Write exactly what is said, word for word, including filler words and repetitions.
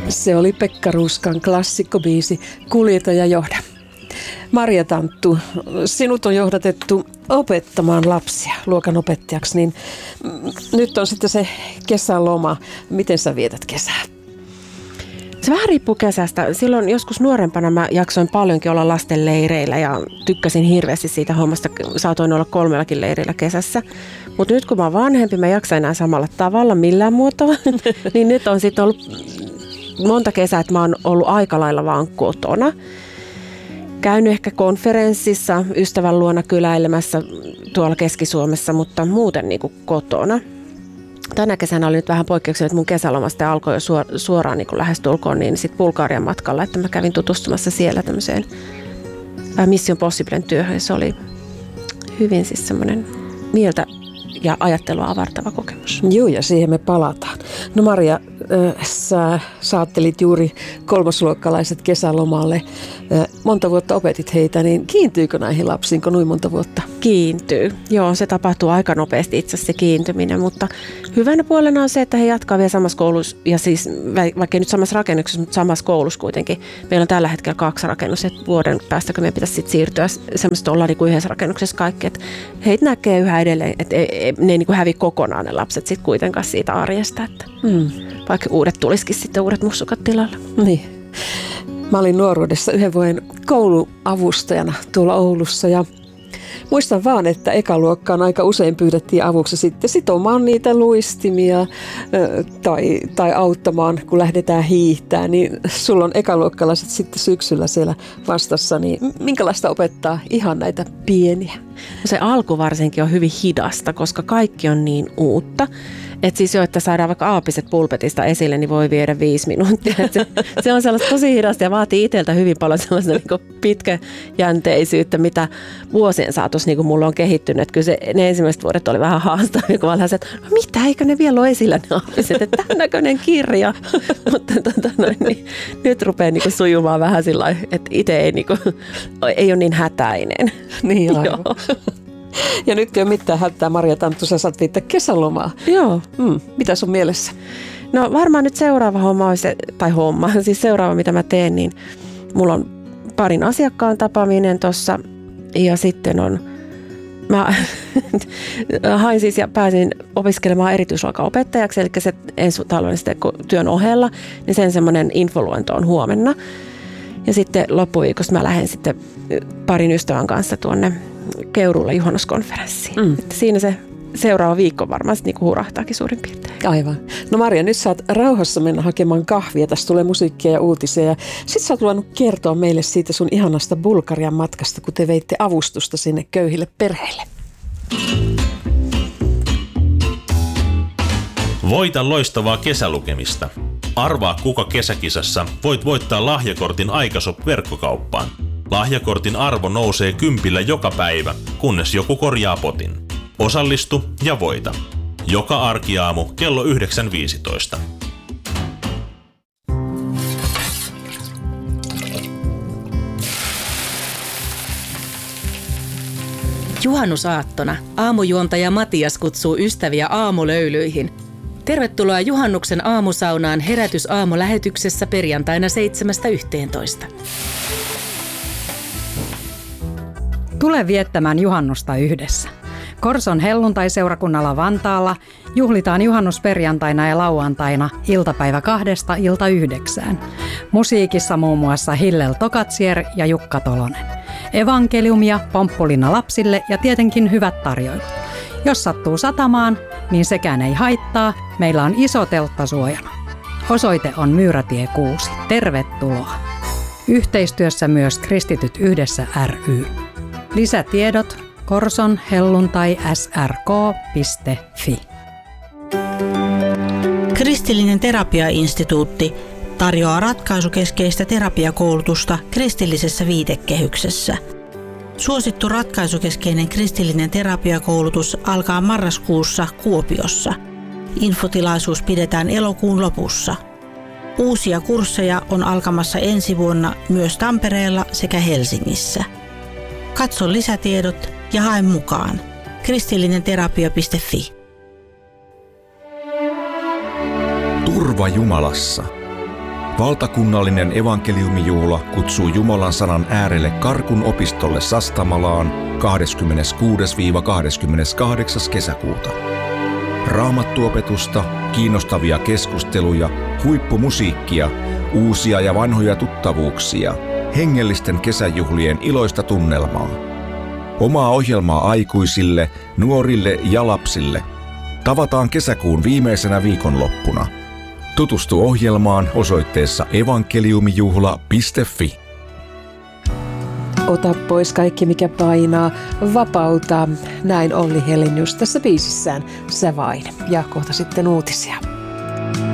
Se oli Pekka Ruuskan klassikkobiisi Kuljeta ja johda. Marja Tanttu, sinut on johdatettu opettamaan lapsia luokan opettajaksi, niin nyt on sitten se kesäloma. Miten sä vietät kesää? Se vähän riippuu kesästä. Silloin joskus nuorempana mä jaksoin paljonkin olla lasten leireillä ja tykkäsin hirveästi siitä hommasta. Saatoin olla kolmellakin leirillä kesässä. Mutta nyt kun mä oon vanhempi, mä jaksan enää samalla tavalla millään muotoa. Niin nyt on sitten ollut monta kesää, että mä oon ollut aika lailla vaan kotona. Käynyt ehkä konferenssissa ystävän luona kyläilemässä tuolla Keski-Suomessa, mutta muuten niin kuin kotona. Tänä kesänä oli nyt vähän poikkeuksellinen, että mun kesälomasta alkoi jo suoraan niin kuin lähestulkoon niin sit Bulgarian matkalla, että mä kävin tutustumassa siellä tämmöiseen Mission Possiblen työhön, ja se oli hyvin siis semmoinen mieltä ja ajattelua avartava kokemus. Joo, ja siihen me palataan. No Marja, sä saattelit juuri kolmosluokkalaiset kesälomalle. Monta vuotta opetit heitä, niin kiintyykö näihin lapsiin, kun noin monta vuotta? Kiintyy. Joo, se tapahtuu aika nopeasti itse asiassa se kiintyminen, mutta hyvänä puolena on se, että he jatkaa vielä samassa koulussa, ja siis vaikka nyt samassa rakennuksessa, mutta samassa koulussa kuitenkin. Meillä on tällä hetkellä kaksi rakennusta, että vuoden päästä, kun meidän pitäisi sitten siirtyä semmoista olla niin kuin yhdessä rakennuksessa kaikki, että heitä näkee yhä edelleen, että ne ei niin kuin hävi kokonaan ne lapset sitten kuitenkaan siitä arjesta, että hmm. vaikka uudet tulisikin sitten uudet mussukat tilalle. Niin. Mä olin nuoruudessa yhden vuoden kouluavustajana tuolla Oulussa, ja muistan vaan, että ekaluokkaan aika usein pyydettiin avuksi sitten sitomaan niitä luistimia tai, tai auttamaan, kun lähdetään hiihtämään. Niin sulla on ekaluokkalaiset sitten syksyllä siellä vastassa, niin minkälaista opettaa ihan näitä pieniä? Se alku varsinkin on hyvin hidasta, koska kaikki on niin uutta. Että siis jo, että saadaan vaikka aapiset pulpetista esille, niin voi viedä viisi minuuttia. Se, se on sellaista tosi hidasta ja vaatii itseltä hyvin paljon sellaista niin pitkäjänteisyyttä, mitä vuosien saatossa niin mulla on kehittynyt. Että kyllä se, ne ensimmäiset vuodet oli vähän haastavia, kun mä lähdin, että no mitä, eikö ne vielä ole esillä ne aapiset, että tämän näköinen kirja. Mutta tota, no, niin, nyt rupeaa niin sujumaan vähän sillä lailla, että itse ei, niin kuin, ei ole niin hätäinen. Niin aivan. Ja nyt ei ole mitään hätää, Marja Tanttu, sä saat viittää kesälomaa. Joo. Mm, mitä sun mielessä? No varmaan nyt seuraava homma olisi, tai homma, siis seuraava mitä mä teen, niin mulla on parin asiakkaan tapaaminen tuossa, ja sitten on, mä hain siis ja pääsin opiskelemaan erityisluokan-opettajaksi, eli se ensi talven työn ohella, niin sen semmoinen infoluento on huomenna. Ja sitten loppuviikosta mä lähden sitten parin ystävän kanssa tuonne Keuruulla juhannuskonferenssiin. Mm. Että siinä se seuraava viikko varmaan niin hurahtaakin suurin piirtein. Aivan. No Marja, nyt saat rauhassa mennä hakemaan kahvia. Tässä tulee musiikkia ja uutisia. Ja sit sä oot luvannut kertoa meille siitä sun ihanasta Bulgarian matkasta, kun te veitte avustusta sinne köyhille perheille. Voita loistavaa kesälukemista. Arvaa kuka kesäkisassa voit voittaa lahjakortin Aikashop-verkkokauppaan. Lahjakortin arvo nousee kympillä joka päivä, kunnes joku korjaa potin. Osallistu ja voita. Joka arkiaamu kello yhdeksän viisitoista. Juhannusaattona aamujuontaja Matias kutsuu ystäviä aamulöylyihin. Tervetuloa juhannuksen aamusaunaan Herätys-aamulähetyksessä perjantaina seitsemästä yhteentoista. Tule viettämään juhannusta yhdessä. Korson helluntaiseurakunnalla Vantaalla juhlitaan juhannusperjantaina ja lauantaina iltapäivä kahdesta ilta yhdeksään. Musiikissa muun muassa Hillel Tokatsier ja Jukka Tolonen. Evankeliumia, pomppulina lapsille ja tietenkin hyvät tarjoilut. Jos sattuu satamaan, niin sekään ei haittaa. Meillä on iso teltta suojana. Osoite on Myyrätie kuusi. Tervetuloa. Yhteistyössä myös Kristityt yhdessä ry. Lisätiedot korson helluntai s r k piste f i. Kristillinen terapiainstituutti tarjoaa ratkaisukeskeistä terapiakoulutusta kristillisessä viitekehyksessä. Suosittu ratkaisukeskeinen kristillinen terapiakoulutus alkaa marraskuussa Kuopiossa. Infotilaisuus pidetään elokuun lopussa. Uusia kursseja on alkamassa ensi vuonna myös Tampereella sekä Helsingissä. Katso lisätiedot ja hae mukaan. kristillinenterapia piste f i. Turva Jumalassa. Valtakunnallinen evankeliumijuhla kutsuu Jumalan sanan äärelle Karkun opistolle Sastamalaan kahdeskymmeneskuudes kahdeskymmeneskahdeksas kesäkuuta. Raamattuopetusta, kiinnostavia keskusteluja, huippumusiikkia, uusia ja vanhoja tuttavuuksia, hengellisten kesäjuhlien iloista tunnelmaa. Omaa ohjelmaa aikuisille, nuorille ja lapsille. Tavataan kesäkuun viimeisenä viikonloppuna. Tutustu ohjelmaan osoitteessa evankeliumijuhla piste fi. Ota pois kaikki, mikä painaa, vapauta. Näin Olli Helenius tässä biisissään Sä vain. Ja kohta sitten uutisia.